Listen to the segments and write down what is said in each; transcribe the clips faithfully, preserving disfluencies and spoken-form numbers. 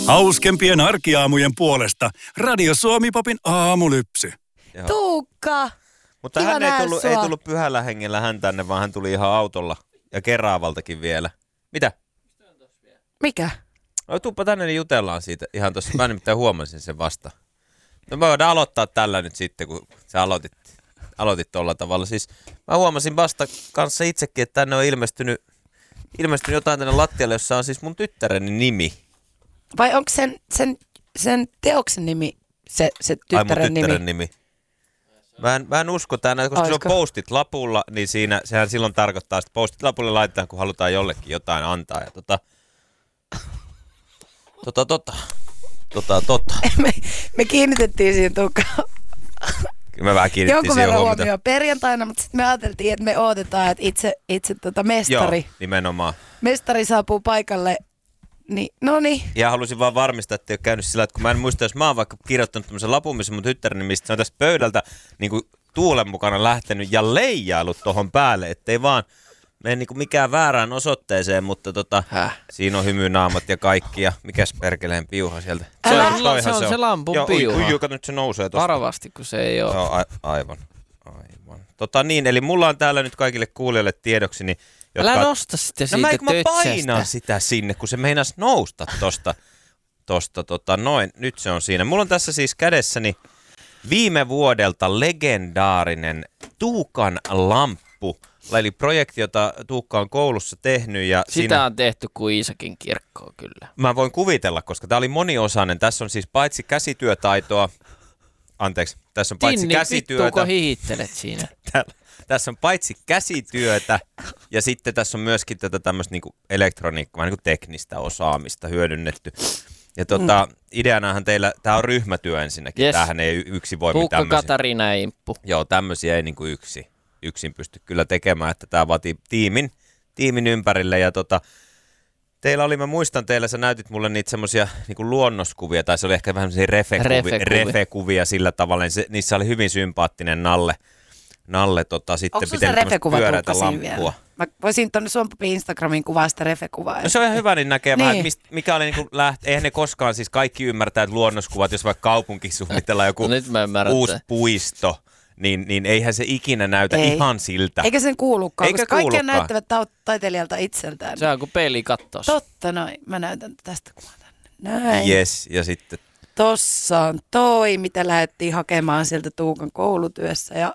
Hauskempien arkiaamujen puolesta Radio Suomi-popin aamulypsy. Joo. Tuukka! Mutta kiva hän ei nähdä tullut, sua. ei tullut pyhällä hengellä hän tänne, vaan hän tuli ihan autolla. Ja Keraavaltakin vielä. Mitä? Mikä? No tuuppa tänne, niin jutellaan siitä ihan tossa. Mä nimittäin huomasin sen vasta. No me voidaan aloittaa tällä nyt sitten, kun sä aloitit, aloitit tuolla tavalla. Siis mä huomasin vasta kanssa itsekin, että tänne on ilmestynyt, ilmestynyt jotain tänne lattialle, jossa on siis mun tyttäreni nimi. Vai onko sen, sen, sen teoksen nimi se, se Ai mun tyttären nimi? tyttären nimi. Mä en, mä en usko tänään, koska Olisiko? se on postit lapulla, niin siinä, sehän silloin tarkoittaa, että postit lapulle laitetaan, kun halutaan jollekin jotain antaa. Ja tota, tota, tota, tota, tota. me, me kiinnitettiin siihen Tuukka Me vähän kiinnitettiin jonkun siihen verran huomiota. huomioon perjantaina, mutta sitten me ajateltiin, että me odotetaan, että itse, itse tota mestari, Joo, nimenomaan. mestari saapuu paikalle. Niin, no niin. Ja halusin vaan varmistaa, että ei ole käynyt sillä, että kun mä en muista, jos mä oon vaikka kirjoittanut tämmöisen lapun, missä mun tyttäreni, mistä se on tästä pöydältä niin kuin tuulen mukana lähtenyt ja leijailut tohon päälle, ettei vaan mene niin kuin mikään väärään osoitteeseen, mutta tota, Häh? siinä on hymynaamat ja kaikki ja mikäs perkeleen piuha sieltä. Älä. on- toihan Se on se lampun Joo, piuha. Ui, ui, kato, nyt se nousee tosta. Varovasti, kun se ei ole. Joo, a- aivan. Aivan. Tota niin, eli mulla on täällä nyt kaikille kuulijoille tiedoksi, niin Älä jotka... nosta sitä No siitä mä, kun mä tötsästä. painaan sitä sinne, kun se meinas nousta tosta, tosta tota, noin, nyt se on siinä. Mulla on tässä siis kädessäni viime vuodelta legendaarinen Tuukan lamppu, eli projekti, jota Tuukka on koulussa tehnyt. Ja Sitä siinä... on tehty kuin Iisakin kirkkoa kyllä. Mä voin kuvitella, koska tää oli moniosainen. Tässä on siis paitsi käsityötaitoa, anteeksi, tässä on paitsi Tinni, käsityötä. vittuuko hihittelet siinä? Täällä, tässä on paitsi käsityötä ja sitten tässä on myöskin tätä tämmöistä niinku elektroniikkaa, niinku teknistä osaamista hyödynnetty. Ja tota, mm. ideanahan teillä, tämä on ryhmätyö ensinnäkin, Yes. tämähän ei yksin voi Tuukka, tämmöisiä. Katariina ja Imppu. Joo, tämmöisiä ei niinku yksi, yksin pysty kyllä tekemään, että tämä vaatii tiimin, tiimin ympärille. Ja tota, teillä oli, mä muistan teillä, sä näytit mulle niitä semmoisia niinku luonnoskuvia, tai se oli ehkä vähän semmoisia refekuvia, Refekuvia. refekuvia sillä tavalla, niin se, niissä oli hyvin sympaattinen Nalle. Nalle tota, sitten Onko se pitellyt tämmöistä refekuva pyöräitä Tuukka siinä lamppua. vielä? Mä voisin tuonne Suompapin Instagramin kuvaa sitä refekuvaa. No se on ihan hyvä, niin näkee niin. vähän, Niin. mistä, mikä oli niinku läht... Eihän ne koskaan siis kaikki ymmärtää, että luonnoskuvat, jos vaikka kaupunki suunnitellaan joku No nyt mä ymmärrän, uusi että- puisto, niin, niin eihän se ikinä näytä Ei. ihan siltä. Eikä sen kuulukaan, Eikä koska kaikki kuulukaan. näyttävät tau- taiteilijalta itseltään. Se on kuin peli kattos. Totta noin. Mä näytän tästä kuvaa tänne. Näin. Yes, ja sitten Tossa on toi, mitä lähdettiin hakemaan sieltä Tuukan koulutyössä. Ja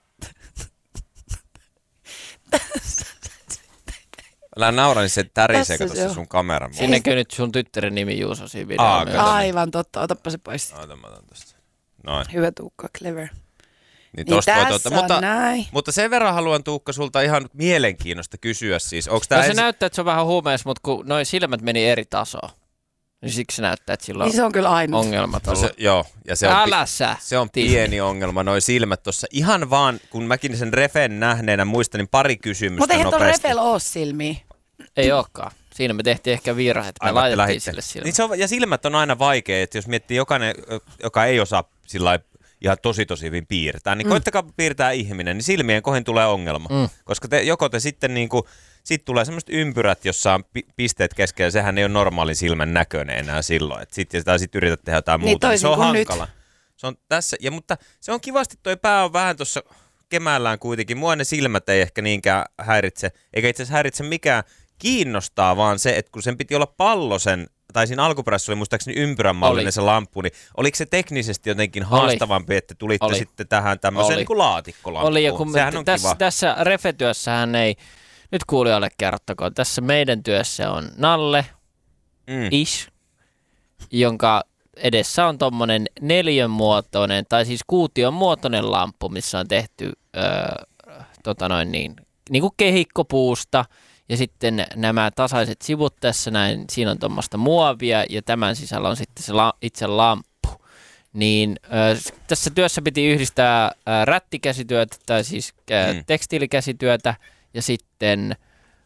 älä naura, niin se tärisee, Tässä kato se se on. sun kamera. Siinä näkyy nyt sun tyttären nimi Juuso siinä Aa, videolla. myös. kato. aivan totta. Otappa se pois. Oota, mä otan tosta. Noin. Hyvä Tuukka, clever. Niin Niin tosta voi tässä ottaa. on Mutta, näin. mutta sen verran haluan Tuukka sulta ihan mielenkiinnosta kysyä siis. Onko tää No se ensi... näyttää, että se on vähän huumeessa, mutta kun noin silmät meni eri tasoon, niin siksi se näyttää, että sillä on Niin se on kyllä ainut. ongelmat No ollut. se, joo, ja se on, pi- Älä sä! se on Tinni. pieni ongelma, noi silmät tossa. Ihan vaan, kun mäkin sen refen nähneenä muistan, niin pari kysymystä Mutta eihän tuolla nopeasti. refellä oo silmiä. Ei olekaan. Siinä me tehtiin ehkä virhe, että me Aivan, te laitettiin lähditte. sille silmät. Niin se on, ja silmät on aina vaikea, että jos miettii jokainen, joka ei osaa sillä ihan tosi tosi hyvin piirtää, niin mm. koittakaa piirtää ihminen, niin silmien kohin tulee ongelma. Mm. Koska te, joko te sitten niinku, sit tulee semmoiset ympyrät, jossa on pi- pisteet keskellä, sehän ei ole normaalin silmän näköinen enää silloin. Et sit, tai sit yrität tehdä jotain Niin, muuta, niin se on toisin kuin hankala. Se on tässä, ja, mutta se on kivasti, toi pää on vähän tuossa kemällään kuitenkin. Mua ne silmät ei ehkä niinkään häiritse, eikä itse asiassa häiritse mikään. Kiinnostaa vaan se, että kun sen piti olla pallosen, tai siinä alkuperäisessä oli muistaakseni ympyränmallinen Oli. se lamppu, niin oliko se teknisesti jotenkin haastavampi, että tulitte Oli. sitten tähän tämmöiseen Oli. niin kuin laatikkolampuun? Oli, ja kun me, Sehän on tässä, kiva. tässä refetyössähän ei, nyt kuulijoille kerrottakoon, tässä meidän työssä on Nalle, Mm. Ish, jonka edessä on tommonen neliönmuotoinen, tai siis kuution muotoinen lamppu, missä on tehty öö, tota noin niin, niin kuin kehikkopuusta, ja sitten nämä tasaiset sivut tässä näin, siinä on tuommoista muovia, ja tämän sisällä on sitten se la, itse lamppu. Niin ö, tässä työssä piti yhdistää ö, rättikäsityötä, tai siis ö, Mm. tekstiilikäsityötä, ja sitten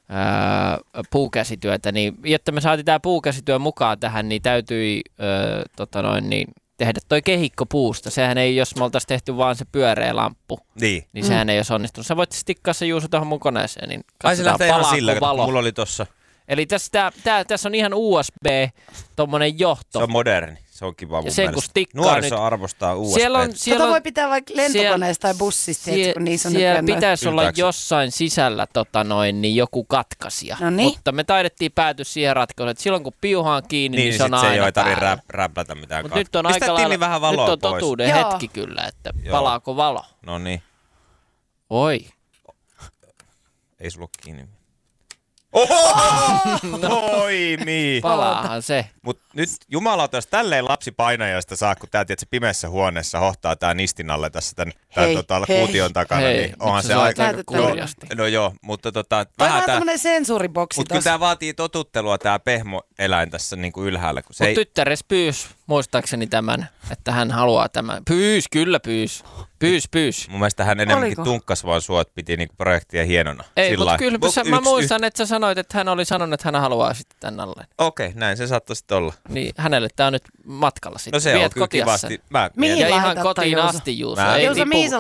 ö, puukäsityötä. Niin, jotta me saatiin tämä puukäsityö mukaan tähän, niin täytyi ö, tota noin, niin, tehdä toi kehikko puusta. Sehän ei, jos me oltaisiin tehty vaan se pyöreä lamppu, Niin. niin sehän ei olisi onnistunut. Sä voit stikkaa se Juuso tuohon mun koneeseen, niin Ai se katsotaan lähtee ihan palaako sillä, kato, kun valo. mulla oli tossa. Eli tässä, tää, tää, tässä on ihan U S B, tommonen johto. Se on moderni. Se on kiva mun Ja sen kun mielestä. stikkaa Nuoriso nyt- arvostaa U S B. Siellä on, siellä Tota on, voi pitää vaikka lentokoneesta tai bussista, sie- kun niissä on siellä nykyään noin- pitäisi olla Yltääkseni. jossain sisällä tota noin, niin joku katkaisija. Noniin. Mutta me taidettiin päätyä siihen ratkaisuun, että silloin kun piuha on kiinni, niin, Niin, se on sit se aina ei tarvitse päällä. rä- räplätä mitään. Mutta nyt on Pistä aika Tinni lailla, vähän valoa nyt on pois. totuuden Joo. hetki kyllä, että Joo. palaako valo. No niin, Oi. ei sulla ole kiinni. Oho! Toimi! Palaahan se. Mut nyt jumalauta, jos tälleen lapsi painajasta saa, kun tää tiedät, se pimeässä huoneessa hohtaa tää nistin alle tässä tän, tän Hei, tota, hei. kuution takana, Hei, niin onhan nyt se sä saat aika... aika Näytetään. kurjasti. No joo, mutta tota, Toi on vähän vähän tää... tämmönen sensuriboksi Mutta kyllä tossa. tää vaatii totuttelua tää pehmoeläin tässä niinku ylhäällä, kun se Mut ei... tyttäres pyys muistaakseni tämän, että hän haluaa tämän. Pyys, kyllä pyys. Pyys, pyys. Mun mielestä hän enemmänkin Oliko? tunkkas vaan sua, että piti niinku projektia hienona. Ei, Sillä mutta lailla. kyllä sä, Yksi- mä yksi- muistan, että sä sanoit, että hän oli sanonut, että hän haluaa sitten tän alle. Okei, okay, näin se saattaisi olla. Niin hänelle tää on nyt matkalla sitten. No se on Viet kyllä kotiassa sen. kivasti. Mä Mihin Ja ihan lahjoitatte, kotiin Juuso? asti, Juuso. Mä- Ei Juuso, lipu- mihin sä